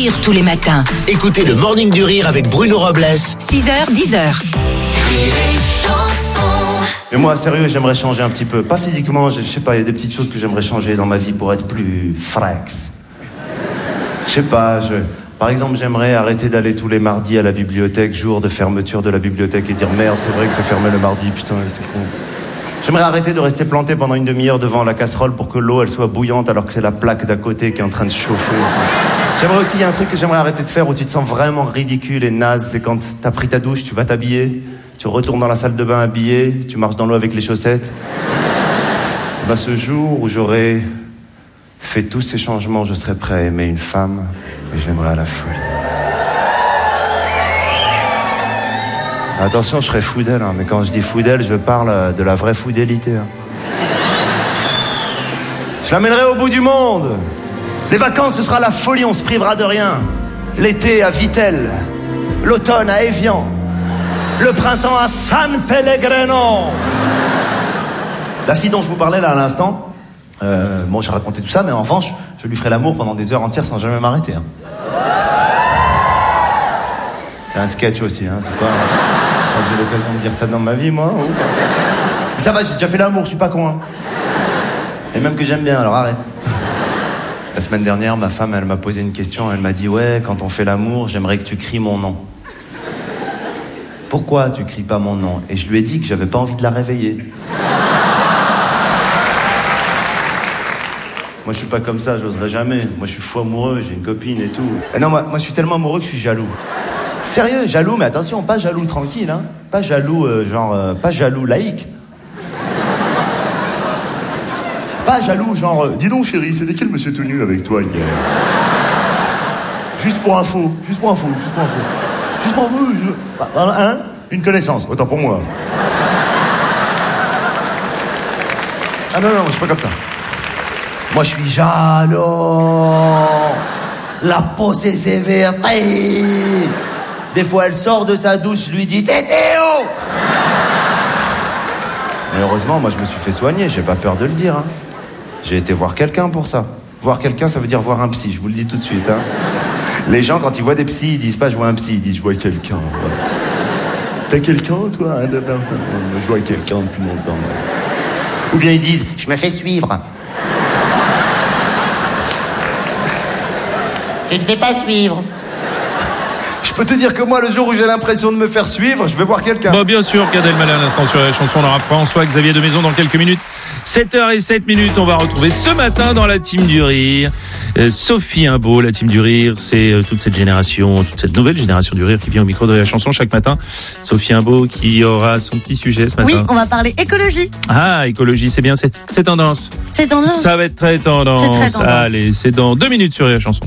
rire tous les matins. Écoutez le Morning du Rire avec Bruno Robles. 6h, 10h. Mais moi, sérieux, j'aimerais changer un petit peu. Pas physiquement, je sais pas, il y a des petites choses que j'aimerais changer dans ma vie pour être plus frax. Je sais pas, par exemple, j'aimerais arrêter d'aller tous les mardis à la bibliothèque, jour de fermeture de la bibliothèque, et dire merde, c'est vrai que c'est fermé le mardi, putain, t'es con. J'aimerais arrêter de rester planté pendant une demi-heure devant la casserole pour que l'eau, elle soit bouillante alors que c'est la plaque d'à côté qui est en train de chauffer. J'aimerais aussi, il y a un truc que j'aimerais arrêter de faire où tu te sens vraiment ridicule et naze, c'est quand t'as pris ta douche, tu vas t'habiller, tu retournes dans la salle de bain habillé, tu marches dans l'eau avec les chaussettes. Et ben, ce jour où j'aurai fait tous ces changements, je serai prêt à aimer une femme et je l'aimerai à la folie. Attention, je serai fou d'elle, hein, mais quand je dis fou d'elle, je parle de la vraie fidélité. Hein. Je l'amènerai au bout du monde. Les vacances, ce sera la folie, on se privera de rien. L'été à Vittel, l'automne à Évian, le printemps à San Pellegrino. La fille dont je vous parlais là à l'instant, bon, j'ai raconté tout ça, mais en revanche, je lui ferai l'amour pendant des heures entières sans jamais m'arrêter. Hein. C'est un sketch aussi, hein, c'est pas... Quand j'ai l'occasion de dire ça dans ma vie, moi. Ou... Mais ça va, j'ai déjà fait l'amour, je suis pas con. Hein. Et même que j'aime bien, alors arrête. La semaine dernière, ma femme, elle m'a posé une question. Elle m'a dit, ouais, quand on fait l'amour, j'aimerais que tu cries mon nom. Pourquoi tu cries pas mon nom? Et je lui ai dit que j'avais pas envie de la réveiller. Moi, je suis pas comme ça, j'oserais jamais. Moi, je suis fou amoureux, j'ai une copine et tout. Et non, moi, je suis tellement amoureux que je suis jaloux. Sérieux, jaloux, mais attention, pas jaloux tranquille, hein. Pas jaloux, pas jaloux laïque. Pas jaloux, genre, dis donc chérie, c'était quel monsieur tout nu avec toi hier? Juste pour info. Hein? Une connaissance, autant pour moi. Ah non, je suis pas comme ça. Moi, je suis jaloux. La posée sévère. Des fois, elle sort de sa douche, je lui dis « Tétéo !» Mais heureusement, moi, je me suis fait soigner, j'ai pas peur de le dire. Hein. J'ai été voir quelqu'un pour ça. Voir quelqu'un, ça veut dire voir un psy, je vous le dis tout de suite. Hein. Les gens, quand ils voient des psys, ils disent pas « je vois un psy », ils disent « je vois quelqu'un ». Ouais. T'as quelqu'un, toi hein, je vois quelqu'un depuis longtemps. Ouais. Ou bien ils disent « je me fais suivre ». Tu ne fais pas suivre. Je peux te dire que moi, le jour où j'ai l'impression de me faire suivre, je vais voir quelqu'un. Bah bien sûr, Gad Elmaleh à l'instant sur la chanson. On aura François, Xavier de Maison dans quelques minutes. 7h07, on va retrouver ce matin dans la team du rire Sophie Imbeau. La team du rire, c'est toute cette génération, toute cette nouvelle génération du rire qui vient au micro de la chanson chaque matin. Sophie Imbeau qui aura son petit sujet ce matin. Oui, on va parler écologie. Ah, écologie, c'est bien, c'est tendance. C'est tendance. Ça va être très tendance. C'est très tendance. Allez, c'est dans 2 minutes sur la chanson.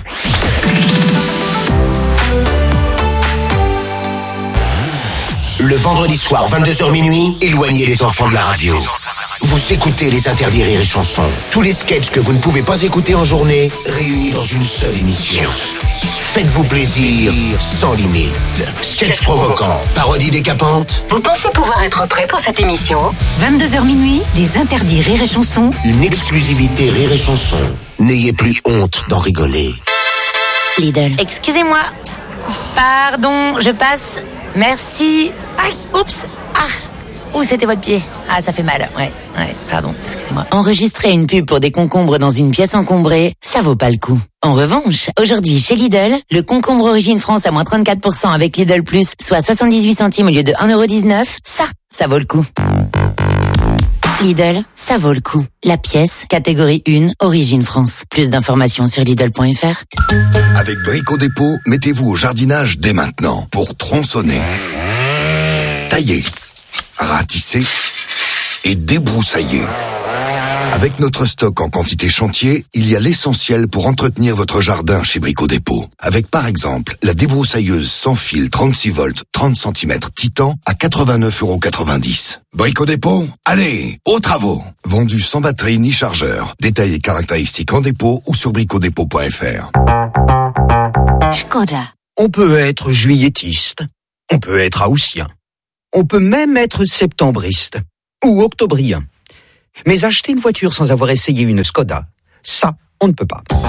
Le vendredi soir, 22h minuit, éloignez les enfants de la radio. Vous écoutez les interdits rire et chansons. Tous les sketchs que vous ne pouvez pas écouter en journée, réunis dans une seule émission. Faites-vous plaisir, sans limite. Sketchs provocants, parodies décapantes. Vous pensez pouvoir être prêt pour cette émission? 22h minuit, les interdits rire et chansons. Une exclusivité rire et chansons. N'ayez plus honte d'en rigoler. Lidl. Excusez-moi. Pardon, je passe. Merci. Aïe, oups. Ah. Où c'était votre pied? Ah, ça fait mal. Ouais, pardon, excusez-moi. Enregistrer une pub pour des concombres dans une pièce encombrée, ça vaut pas le coup. En revanche, aujourd'hui, chez Lidl, le concombre Origine France à moins 34% avec Lidl Plus, soit 78 centimes au lieu de 1,19€, ça vaut le coup. Lidl, ça vaut le coup. La pièce, catégorie 1, Origine France. Plus d'informations sur Lidl.fr. Avec Brico Dépôt, mettez-vous au jardinage dès maintenant pour tronçonner, tailler, ratisser et débroussailler. Avec notre stock en quantité chantier, il y a l'essentiel pour entretenir votre jardin chez Brico Dépôt. Avec par exemple la débroussailleuse sans fil 36 volts 30 cm Titan à 89,90 €. Brico Dépôt, allez, aux travaux. Vendu sans batterie ni chargeur. Détails et caractéristiques en dépôt ou sur bricodépôt.fr. Škoda. On peut être juilletiste, on peut être haussien, on peut même être septembriste ou octobrien. Mais acheter une voiture sans avoir essayé une Škoda, ça, on ne peut pas.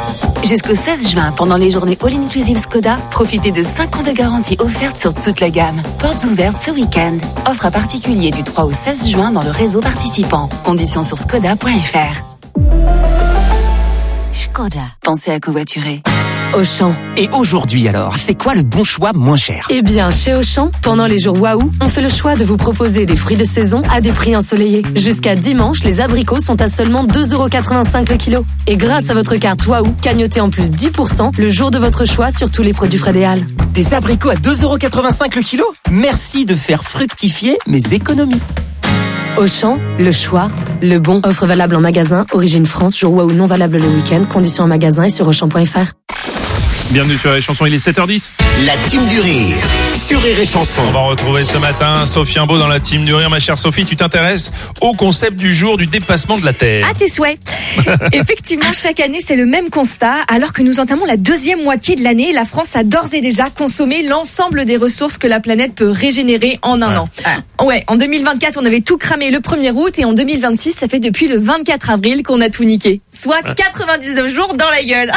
Jusqu'au 16 juin, pendant les journées All Inclusive Skoda, profitez de 5 ans de garantie offerte sur toute la gamme. Portes ouvertes ce week-end. Offre à particulier du 3 au 16 juin dans le réseau participant. Conditions sur skoda.fr. Skoda. Pensez à covoiturer. Auchan. Et aujourd'hui alors, c'est quoi le bon choix moins cher? Eh bien, chez Auchan, pendant les jours Waouh, on fait le choix de vous proposer des fruits de saison à des prix ensoleillés. Jusqu'à dimanche, les abricots sont à seulement 2,85€ le kilo. Et grâce à votre carte Waouh, cagnotez en plus 10% le jour de votre choix sur tous les produits Fred et Al. Des abricots à 2,85€ le kilo? Merci de faire fructifier mes économies. Auchan, le choix, le bon. Offre valable en magasin, origine France, jour Waouh non valable le week-end. Conditions en magasin et sur Auchan.fr. Bienvenue sur les chansons, il est 7h10. La team du rire sur Rire et Chanson. On va retrouver ce matin Sophie Imbeau dans la team du rire. Ma chère Sophie, tu t'intéresses au concept du jour du dépassement de la Terre. À tes souhaits. Effectivement, chaque année, c'est le même constat. Alors que nous entamons la deuxième moitié de l'année, la France a d'ores et déjà consommé l'ensemble des ressources que la planète peut régénérer en un an. Ouais, en 2024, on avait tout cramé le 1er août et en 2026, ça fait depuis le 24 avril qu'on a tout niqué. Soit 99 jours dans la gueule.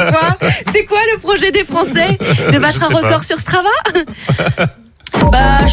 C'est quoi le projet des Français? De battre un record sur Strava?